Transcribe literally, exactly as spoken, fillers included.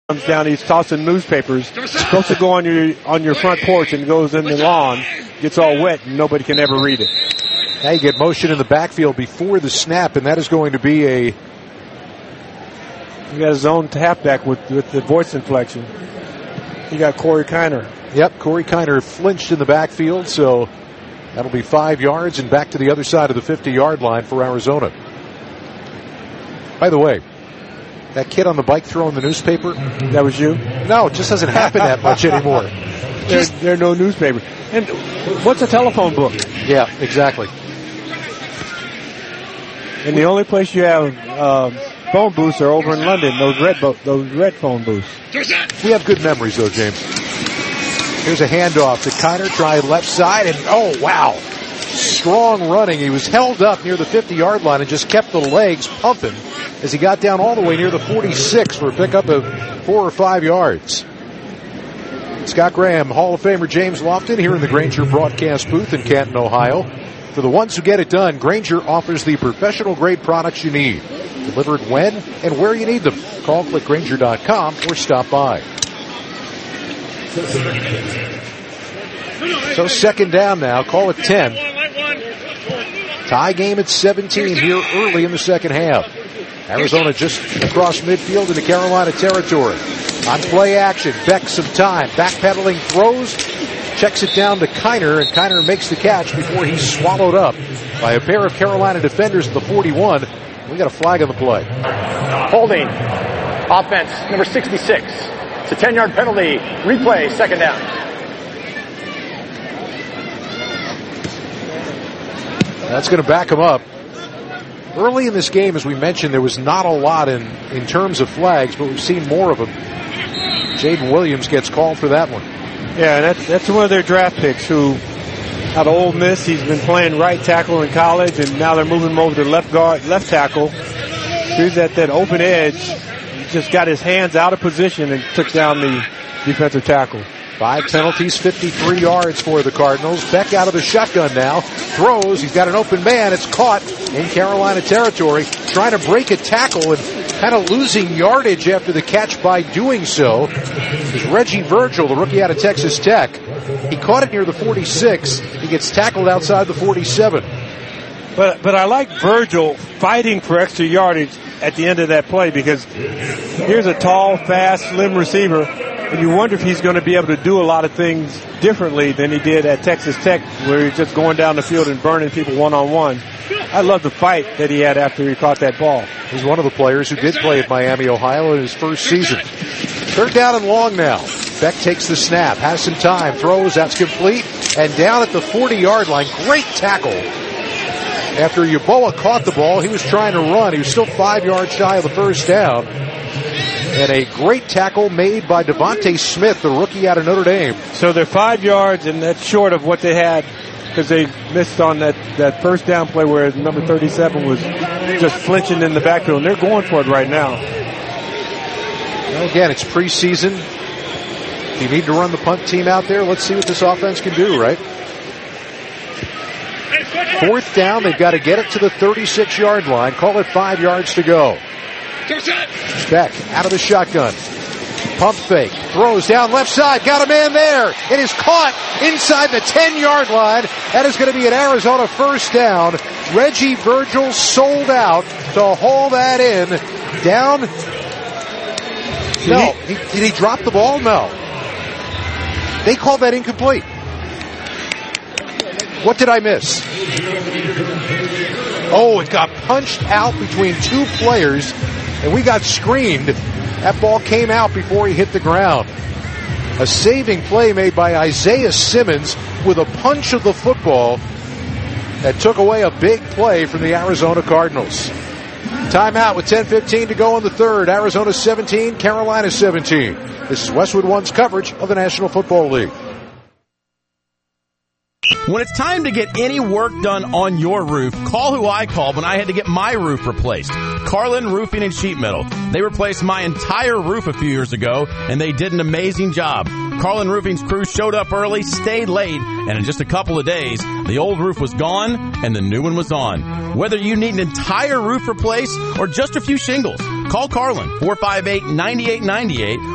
comes down, he's tossing newspapers. It's supposed to go on your on your front porch and goes in the lawn, gets all wet, and nobody can ever read it. Now you get motion in the backfield before the snap, and that is going to be a... He got his own halfback with, with the voice inflection. He got Corey Kiner. Yep, Corey Kiner flinched in the backfield, so that'll be five yards and back to the other side of the fifty-yard line for Arizona. By the way, that kid on the bike throwing the newspaper, that was you? No, it just doesn't happen that much anymore. There's there are no newspaper. And what's a telephone book? Yeah, exactly. And the only place you have um, phone booths are over in London, those red bo- those red phone booths. We have good memories, though, James. Here's a handoff to Kiner, tried left side, and oh, wow. Strong running. He was held up near the fifty-yard line and just kept the legs pumping as he got down all the way near the forty-six for a pickup of four or five yards. Scott Graham, Hall of Famer James Lofton here in the Grainger broadcast booth in Canton, Ohio. For the ones who get it done, Grainger offers the professional-grade products you need. Delivered when and where you need them. Call click grainger dot com or stop by. So second down now. Call it ten. Tie game at seventeen here early in the second half. Arizona just across midfield into Carolina territory. On play action, Beck some time. Backpedaling throws. Checks it down to Kiner, and Kiner makes the catch before he's swallowed up by a pair of Carolina defenders at the forty-one. We got a flag on the play. Holding. Offense, number sixty-six. It's a ten-yard penalty. Replay, second down. That's going to back him up. Early in this game, as we mentioned, there was not a lot in, in terms of flags, but we've seen more of them. Jaden Williams gets called for that one. Yeah, that's that's one of their draft picks who, out of Ole Miss, he's been playing right tackle in college, and now they're moving him over to left guard, left tackle. He's at that open edge. He just got his hands out of position and took down the defensive tackle. Five penalties, fifty-three yards for the Cardinals. Beck out of the shotgun now. Throws. He's got an open man. It's caught in Carolina territory. Trying to break a tackle and kind of losing yardage after the catch by doing so is Reggie Virgil, the rookie out of Texas Tech. He caught it near the forty-six. He gets tackled outside the forty-seven. But but I like Virgil fighting for extra yardage at the end of that play, because here's a tall, fast, slim receiver, and you wonder if he's going to be able to do a lot of things differently than he did at Texas Tech, where he's just going down the field and burning people one-on-one. I love the fight that he had after he caught that ball. He's one of the players who did play at Miami, Ohio in his first season. Third down and long now. Beck takes the snap, has some time, throws, that's complete, and down at the forty-yard line. Great tackle. After Yeboah caught the ball, he was trying to run. He was still five yards shy of the first down. And a great tackle made by Devontae Smith, the rookie out of Notre Dame. So they're five yards, and that's short of what they had, because they missed on that, that first down play where number thirty-seven was just flinching in the backfield. And they're going for it right now. Well, again, it's preseason. If you need to run the punt team out there, let's see what this offense can do, right? Fourth down, they've got to get it to the thirty-six-yard line. Call it five yards to go. Beck out of the shotgun. Pump fake. Throws down left side. Got a man there. It is caught inside the ten-yard line. That is going to be an Arizona first down. Reggie Virgil sold out to haul that in. Down. No. He, did he drop the ball? No. They called that incomplete. What did I miss? Oh, it got punched out between two players, and we got screened. That ball came out before he hit the ground. A saving play made by Isaiah Simmons with a punch of the football that took away a big play from the Arizona Cardinals. Timeout with ten fifteen to go in the third. Arizona seventeen, Carolina seventeen. This is Westwood One's coverage of the National Football League. When it's time to get any work done on your roof, call who I called when I had to get my roof replaced. Carlin Roofing and Sheet Metal. They replaced my entire roof a few years ago, and they did an amazing job. Carlin Roofing's crew showed up early, stayed late, and in just a couple of days, the old roof was gone and the new one was on. Whether you need an entire roof replaced or just a few shingles, call Carlin, four five eight, nine eight nine eight